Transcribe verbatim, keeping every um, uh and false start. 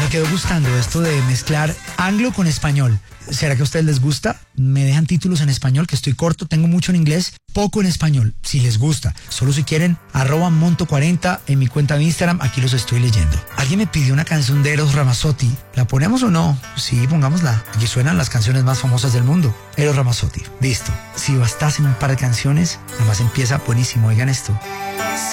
quedó gustando esto de mezclar anglo con español. ¿Será que a ustedes les gusta? Me dejan títulos en español, que estoy corto, tengo mucho en inglés, poco en español, si les gusta. Solo si quieren, arroba monto cuarenta en mi cuenta de Instagram, aquí los estoy leyendo. Alguien me pidió una canción de Eros Ramazzotti. ¿La ponemos o no? Sí, pongámosla. Aquí suenan las canciones más famosas del mundo. Eros Ramazzotti. Listo. Si bastasen un par de canciones, nada más empieza buenísimo. Oigan esto.